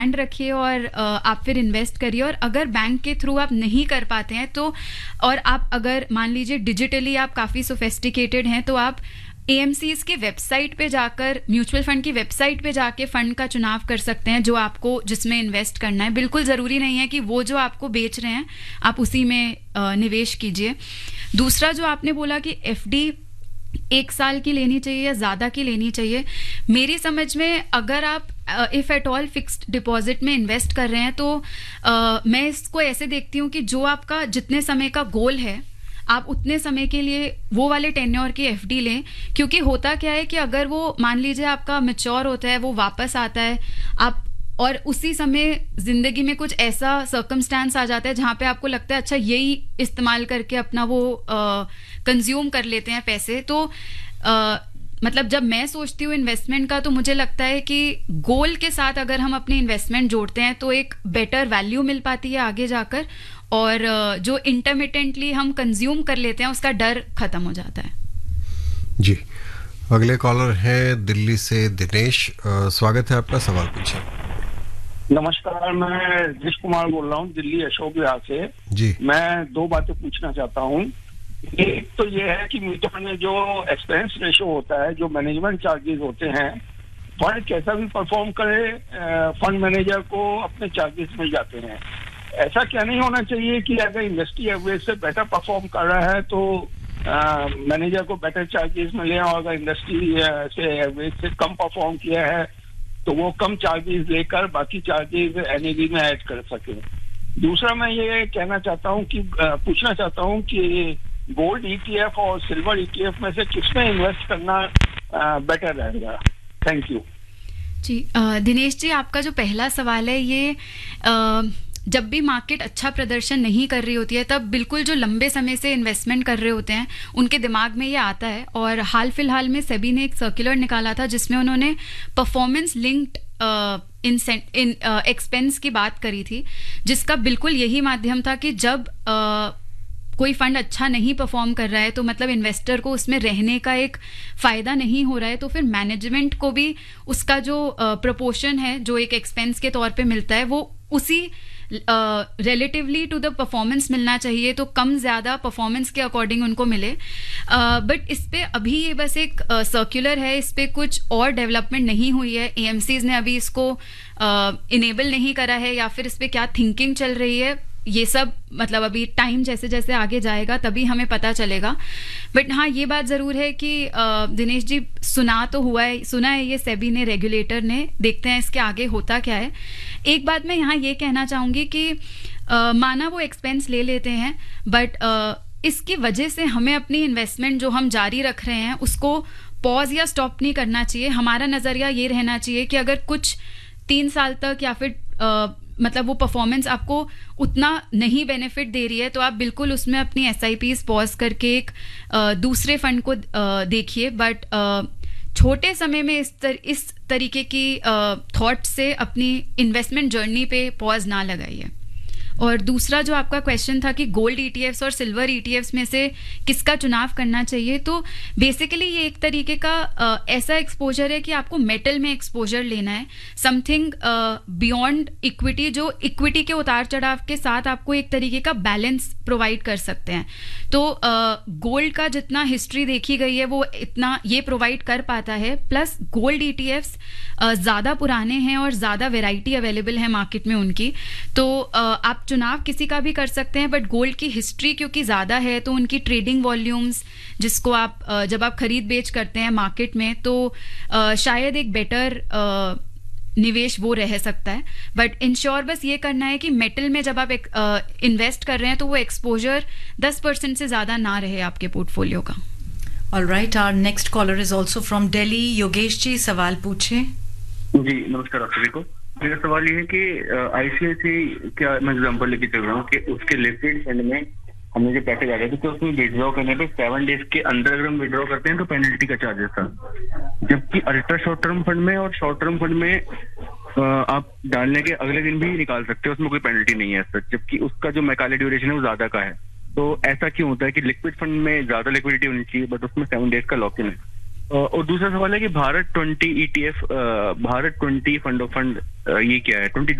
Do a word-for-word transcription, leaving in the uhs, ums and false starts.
And रखिए और आप फिर इन्वेस्ट करिए। और अगर बैंक के थ्रू आप नहीं कर पाते हैं तो, और आप अगर मान लीजिए डिजिटली आप काफ़ी सोफेस्टिकेटेड हैं, तो आप एएमसीज के वेबसाइट पे जाकर, म्यूचुअल फंड की वेबसाइट पे जाके फंड का चुनाव कर सकते हैं जो आपको, जिसमें इन्वेस्ट करना है। बिल्कुल ज़रूरी नहीं है कि वो जो आपको बेच रहे हैं आप उसी में निवेश कीजिए। दूसरा जो आपने बोला कि एफडी एक साल की लेनी चाहिए या ज़्यादा की लेनी चाहिए, मेरी समझ में अगर आप if at all fixed deposit में इन्वेस्ट कर रहे हैं तो uh, मैं इसको ऐसे देखती हूँ कि जो आपका जितने समय का गोल है आप उतने समय के लिए वो वाले टेन्योर की एफडी लें। क्योंकि होता क्या है कि अगर वो मान लीजिए आपका मैच्योर होता है, वो वापस आता है, आप और उसी समय जिंदगी में कुछ ऐसा सर्कमस्टांस आ जाता है जहाँ पे आपको लगता है अच्छा यही इस्तेमाल करके अपना वो कंज्यूम कर लेते हैं पैसे, तो आ, मतलब जब मैं सोचती हूँ इन्वेस्टमेंट का तो मुझे लगता है कि गोल के साथ अगर हम अपनी इन्वेस्टमेंट जोड़ते हैं तो एक बेटर वैल्यू मिल पाती है आगे जाकर, और जो इंटरमिटेंटली हम कंज्यूम कर लेते हैं उसका डर खत्म हो जाता है। जी, अगले कॉलर है दिल्ली से दिनेश। आ, स्वागत है आपका, सवाल पूछिए। नमस्कार, मैं ऋष कुमार बोल रहा हूँ दिल्ली अशोक विहार से जी। मैं दो बातें पूछना चाहता हूँ। एक तो ये है कि म्यूचुअल फंड में जो एक्सपेंस रेशो होता है, जो मैनेजमेंट चार्जेस होते हैं, फंड कैसा भी परफॉर्म करे फंड मैनेजर को अपने चार्जेस मिल जाते हैं। ऐसा क्या नहीं होना चाहिए कि अगर इंडस्ट्री एवरेज से बेटर परफॉर्म कर रहा है तो मैनेजर को बेटर चार्जेस मिले, और अगर इंडस्ट्री से एवरेज से कम परफॉर्म किया है तो वो कम चार्जेस लेकर बाकी चार्जेस एनएवी में ऐड कर सके। दूसरा मैं ये कहना चाहता हूँ कि पूछना चाहता हूँ कि गोल्ड ईटीएफ और सिल्वर ईटीएफ में से किसमें इन्वेस्ट करना बेटर रहेगा? थैंक यू जी। दिनेश जी, आपका जो पहला सवाल है ये आ, जब भी मार्केट अच्छा प्रदर्शन नहीं कर रही होती है तब बिल्कुल जो लंबे समय से इन्वेस्टमेंट कर रहे होते हैं उनके दिमाग में ये आता है। और हाल फिलहाल में सेबी ने एक सर्कुलर निकाला था जिसमें उन्होंने performance linked in in expense की बात करी थी, जिसका बिल्कुल यही माध्यम था कि जब uh, कोई फंड अच्छा नहीं परफॉर्म कर रहा है तो मतलब इन्वेस्टर को उसमें रहने का एक फ़ायदा नहीं हो रहा है, तो फिर मैनेजमेंट को भी उसका जो प्रपोर्शन uh, है जो एक एक्सपेंस के तौर पे मिलता है वो उसी रिलेटिवली टू द परफॉर्मेंस मिलना चाहिए, तो कम ज़्यादा परफॉर्मेंस के अकॉर्डिंग उनको मिले। बट uh, इस पे अभी ये बस एक सर्कुलर uh, है, इस पे कुछ और डेवलपमेंट नहीं हुई है। एएमसीज ने अभी इसको इनेबल uh, नहीं करा है, या फिर इस पे क्या थिंकिंग चल रही है ये सब मतलब अभी टाइम जैसे जैसे आगे जाएगा तभी हमें पता चलेगा। बट हाँ, ये बात ज़रूर है कि दिनेश जी सुना तो हुआ है, सुना है ये सेबी ने, रेगुलेटर ने, देखते हैं इसके आगे होता क्या है। एक बात मैं यहाँ ये कहना चाहूँगी कि आ, माना वो एक्सपेंस ले लेते हैं, बट आ, इसकी वजह से हमें अपनी इन्वेस्टमेंट जो हम जारी रख रहे हैं उसको पॉज या स्टॉप नहीं करना चाहिए। हमारा नज़रिया ये रहना चाहिए कि अगर कुछ तीन साल तक या फिर आ, मतलब वो परफॉर्मेंस आपको उतना नहीं बेनिफिट दे रही है तो आप बिल्कुल उसमें अपनी एस आई पीज पॉज करके एक आ, दूसरे फंड को देखिए। बट छोटे समय में इस तर, इस तरीके की थॉट से अपनी इन्वेस्टमेंट जर्नी पे पॉज ना लगाइए। और दूसरा जो आपका क्वेश्चन था कि गोल्ड ईटीएफ्स और सिल्वर ईटीएफ्स में से किसका चुनाव करना चाहिए, तो बेसिकली ये एक तरीके का आ, ऐसा एक्सपोजर है कि आपको मेटल में एक्सपोजर लेना है, समथिंग बियॉन्ड इक्विटी, जो इक्विटी के उतार चढ़ाव के साथ आपको एक तरीके का बैलेंस प्रोवाइड कर सकते हैं। तो गोल्ड का जितना हिस्ट्री देखी गई है वो इतना ये प्रोवाइड कर पाता है, प्लस गोल्ड ईटीएफ्स ज़्यादा पुराने हैं और ज़्यादा वेराइटी अवेलेबल है मार्केट में उनकी, तो uh, आप चुनाव किसी का भी कर सकते हैं। बट गोल्ड की हिस्ट्री क्योंकि ज़्यादा है तो उनकी ट्रेडिंग वॉल्यूम्स जिसको आप uh, जब आप खरीद बेच करते हैं मार्केट में तो uh, शायद एक बेटर uh, निवेश वो रह सकता है। बट इंश्योर बस ये करना है कि मेटल में जब आप इन्वेस्ट uh, कर रहे हैं तो वो एक्सपोजर दस परसेंट से ज़्यादा ना रहे आपके पोर्टफोलियो का। All right, our next collar is also from Delhi. Yogesh ji, सवाल पूछे। जी नमस्कार आप सभी को। मेरा सवाल ये है कि आईसीआईसी क्या मैं एग्जांपल लेके चल रहा हूँ कि उसके लिक्विड फंड में हमने जो पैसे डाले थे तो उसमें विड्रॉ करने पे सेवन डेज के अंदर अगर हम विड्रॉ करते हैं तो पेनल्टी का चार्जेस था, जबकि अल्ट्रा शॉर्ट टर्म फंड में और शॉर्ट टर्म फंड में आप डालने के अगले दिन भी निकाल सकते हो, उसमें कोई पेनल्टी नहीं है सर, जबकि उसका जो मैकाले ड्यूरेशन है वो ज्यादा का है। तो ऐसा क्यों होता है कि लिक्विड फंड में ज्यादा लिक्विडिटी होनी चाहिए बट उसमें सेवन डेज का लॉक इन है? और दूसरा सवाल है कि Bharat twenty ETF, Bharat twenty fund of fund ये क्या है? ट्वेंटी